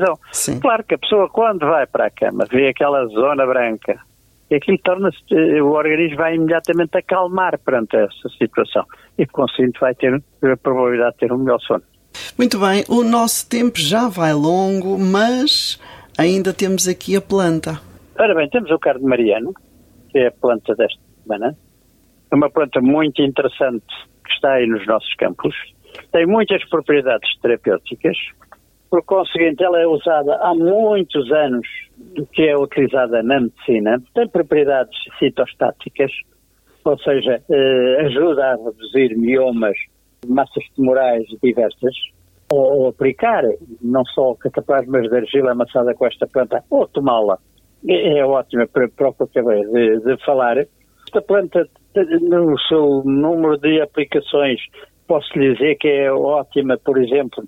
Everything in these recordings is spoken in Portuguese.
Sim. Claro que a pessoa, quando vai para a cama, vê aquela zona branca, e aquilo torna-se, o organismo vai imediatamente acalmar perante essa situação e, por conseguinte, vai ter a probabilidade de ter um melhor sono. Muito bem, o nosso tempo já vai longo, mas ainda temos aqui a planta. Ora bem, temos o cardo mariano, que é a planta desta semana. É uma planta muito interessante que está aí nos nossos campos. Tem muitas propriedades terapêuticas. Por conseguinte, ela é usada há muitos anos do que é utilizada na medicina. Tem propriedades citostáticas, ou seja, ajuda a reduzir miomas, massas tumorais diversas, ou aplicar não só cataplasmas de argila amassada com esta planta, ou tomá-la. É ótima para o que acabei de falar. Esta planta, no seu número de aplicações, posso lhe dizer que é ótima, por exemplo,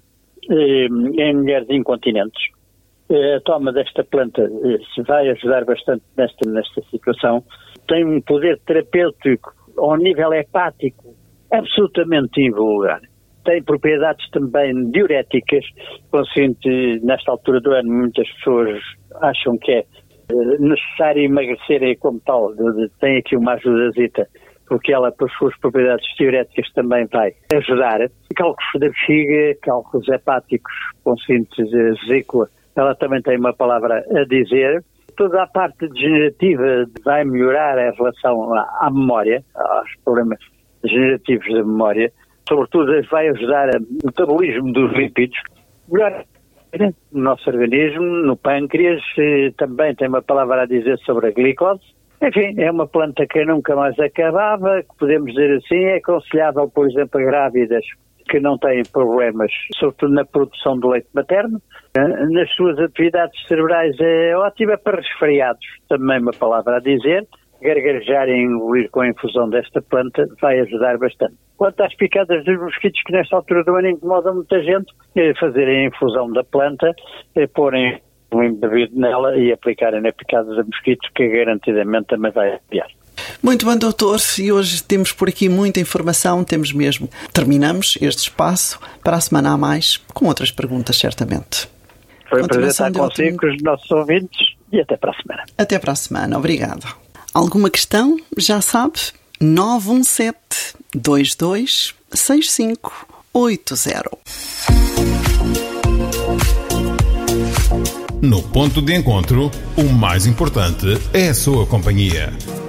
em mulheres incontinentes. A toma desta planta vai ajudar bastante nesta situação. Tem um poder terapêutico ao nível hepático absolutamente invulgar. Tem propriedades também diuréticas, conseguinte, nesta altura do ano, muitas pessoas acham que é necessário emagrecer e, como tal, tem aqui uma ajudazita, porque ela, por suas propriedades diuréticas, também vai ajudar. Cálculos da bexiga, cálculos hepáticos, conseguinte, vesícula, ela também tem uma palavra a dizer. Toda a parte degenerativa vai melhorar em relação à memória, aos problemas degenerativos da memória. Sobretudo, vai ajudar o metabolismo dos lipídios, melhor no nosso organismo, no pâncreas, também tem uma palavra a dizer sobre a glicose. Enfim, é uma planta que nunca mais acabava, que podemos dizer assim, é aconselhável, por exemplo, a grávidas que não têm problemas, sobretudo na produção do leite materno. Nas suas atividades cerebrais é ótima, para resfriados, também uma palavra a dizer. Gargarejar e engolir com a infusão desta planta vai ajudar bastante. Quanto às picadas dos mosquitos, que nesta altura do ano incomodam muita gente, fazerem a infusão da planta, porem um embebido nela e aplicarem na picada de mosquitos, que garantidamente também vai aliviar. Muito bem, doutor, e hoje temos por aqui muita informação, temos mesmo. Terminamos este espaço para a semana a mais, com outras perguntas, certamente. Foi um prazer estar consigo, com os nossos ouvintes, e até para a semana. Até para a semana, obrigado. Alguma questão? Já sabe, 917 22 6580. No ponto de encontro, o mais importante é a sua companhia.